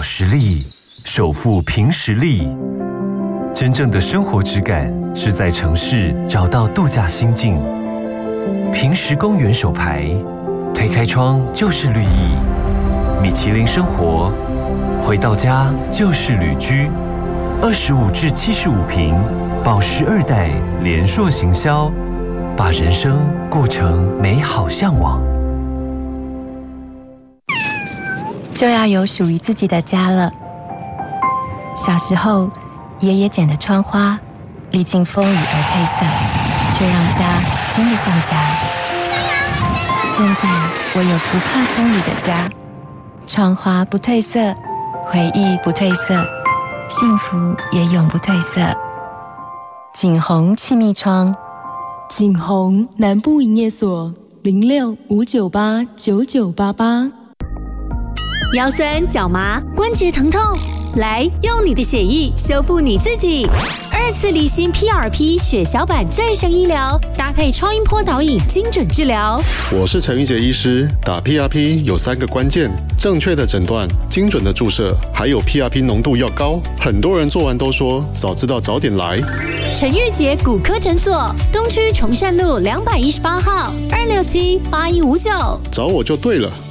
实力，守护凭实力。真正的生活质感是在城市找到度假心境。凭实公园手牌，推开窗就是绿意。米其林生活，回到家就是旅居。25至75坪，宝石2代联硕行销，把人生过成美好向往。 就要有属于自己的家了。小时候，爷爷剪的窗花，历经风雨而褪色，却让家真的像家。现在我有不怕风雨的家，窗花不褪色，回忆不褪色，幸福也永不褪色。景宏气密窗， 景宏南部营业所06-598-9988。 腰酸脚麻关节疼痛，来用你的血液修复你自己。2次离心 PRP 血小板再生医疗，搭配超音波导引精准治疗。 我是陈玉杰医师，打 PRP 有3个关键：正确的诊断、精准的注射，还有 PRP 浓度要高。很多人做完都说早知道早点来。 陈玉杰骨科诊所，东区崇善路218号，2678159， 找我就对了。